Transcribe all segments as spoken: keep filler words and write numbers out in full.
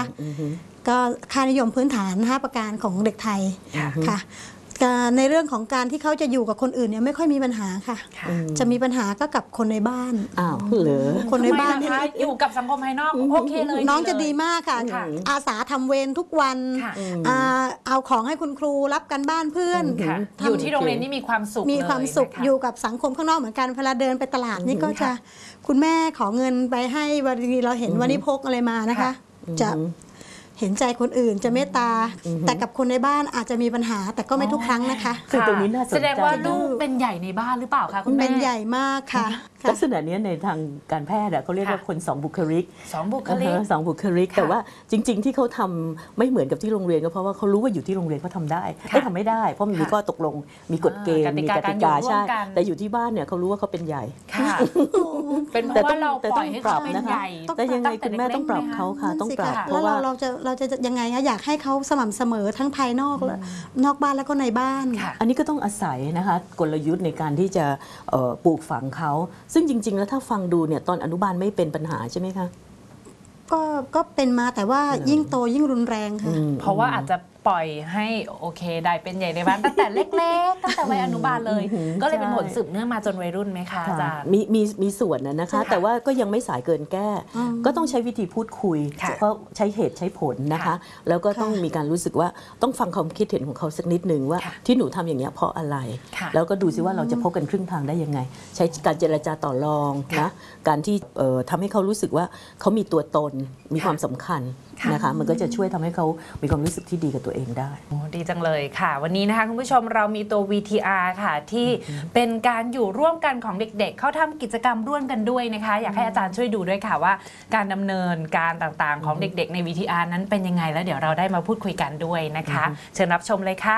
ก็ค่านิยมพื้นฐานห้าประการของเด็กไทยค่ะในเรื่องของการที่เขาจะอยู่กับคนอื่นเนี่ยไม่ค่อยมีปัญหาค่ะจะมีปัญหาก็กับคนในบ้านอ้าวเหรอคนในบ้านอยู่กับสังคมภายนอกโอเคเลยน้องจะดีมากค่ะอาสาทำเวรทุกวันเอาของให้คุณครูรับกันบ้านเพื่อนอยู่ที่โรงเรียนนี่มีความสุขมีความสุขอยู่กับสังคมข้างนอกเหมือนกันเวลาเดินไปตลาดนี่ก็จะคุณแม่ขอเงินไปให้วันนี้เราเห็นวันนี้พกอะไรมานะคะจะเห็นใจคนอื่นจะเมตตาแต่กับคนในบ้านอาจจะมีปัญหาแต่ก็ไม่ทุกครั้งนะคะคือตรงนี้น่าสนใจแสดงว่าลูกเป็นใหญ่ในบ้านหรือเปล่าคะคุณแม่เป็นใหญ่มากค่ะลักษณะนี้ในทางการแพทย์เขาเรียกว่าคนสองบุคลิกสองบุคลิกสองบุคลิกแต่ว่าจริงๆที่เขาทำไม่เหมือนกับที่โรงเรียนก็เพราะว่าเขารู้ว่าอยู่ที่โรงเรียนเขาทำได้ไม่ทำไม่ได้เพราะมีข้อตกลงมีกฎเกณฑ์มีกติกาใช่แต่อยู่ที่บ้านเนี่ยเขารู้ว่าเขาเป็นใหญ่เป็นเพราะว่าเราปล่อยให้เขาเป็นใหญ่แต่ยังไงคุณแม่ต้องปรับเขาค่ะต้องปรับเพราะว่าเราจะเราจะยังไงคะอยากให้เขาสม่ำเสมอทั้งภายนอกและนอกบ้านแล้วก็ในบ้านอันนี้ก็ต้องอาศัยนะคะกลยุทธ์ในการที่จะปลูกฝังเขาซึ่งจริงๆแล้วถ้าฟังดูเนี่ยตอนอนุบาลไม่เป็นปัญหาใช่ไหมคะก็ก็เป็นมาแต่ว่ายิ่งโตยิ่งรุนแรงค่ะเพราะว่าอาจจะปล่อยให้โอเคได้เป็นใหญ่ในบ้านตั้งแต่เล็กๆตั้งแต่วัยอนุบาลเลยก็เลยเป็นผลสืบเนื่องมาจนวัยรุ่นไหมคะอาจารย์มีมีมีส่วนนะนะคะแต่ว่าก็ยังไม่สายเกินแก้ก็ต้องใช้วิธีพูดคุยเพราะใช้เหตุใช้ผลนะคะแล้วก็ต้องมีการรู้สึกว่าต้องฟังความคิดเห็นของเขาสักนิดนึงว่าที่หนูทำอย่างนี้เพราะอะไรแล้วก็ดูซิว่าเราจะพบกันครึ่งทางได้ยังไงใช้การเจรจาต่อรองนะการที่ทำให้เขารู้สึกว่าเขามีตัวตนมีความสำคัญนะคะมันก็จะช่วยทำให้เขามีความรู้สึกที่ดีกับตัวเองได้ดีจังเลยค่ะวันนี้นะคะคุณผู้ชมเรามีตัว วี ที อาร์ ค่ะที่เป็นการอยู่ร่วมกันของเด็กๆเขาทำกิจกรรมร่วมกันด้วยนะคะอยากให้อาจารย์ช่วยดูด้วยค่ะว่าการดำเนินการต่างๆของเด็กๆใน วี ที อาร์ นั้นเป็นยังไงแล้วเดี๋ยวเราได้มาพูดคุยกันด้วยนะคะเชิญรับชมเลยค่ะ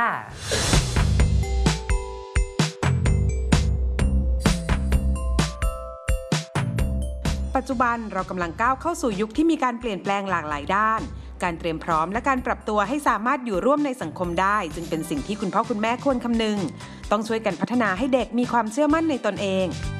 ปัจจุบันเรากำลังก้าวเข้าสู่ยุคที่มีการเปลี่ยนแปลงหลากหลายด้านการเตรียมพร้อมและการปรับตัวให้สามารถอยู่ร่วมในสังคมได้จึงเป็นสิ่งที่คุณพ่อคุณแม่ควรคำนึงต้องช่วยกันพัฒนาให้เด็กมีความเชื่อมั่นในตนเอง